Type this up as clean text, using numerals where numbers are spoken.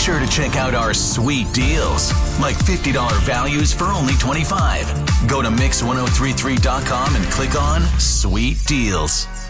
sure to check out our sweet deals, like $50 values for only $25. Go to Mix1033.com and click on Sweet Deals.